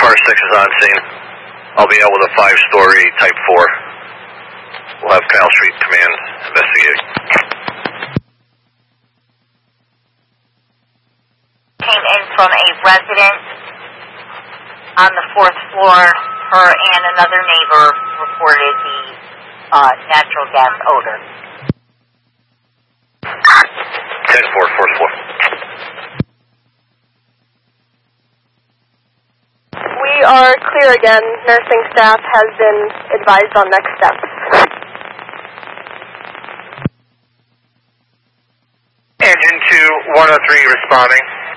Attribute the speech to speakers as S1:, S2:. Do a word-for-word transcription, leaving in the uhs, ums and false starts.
S1: car six is on scene. I'll be out with a five-story Type four. We'll have Canal Street Command investigate.
S2: Came in from a resident on the fourth floor. Her and another neighbor reported the uh, natural gas odor.
S1: ten four, fourth floor.
S3: We are clear again. Nursing staff has been advised on next steps.
S4: Engine two, one oh three responding.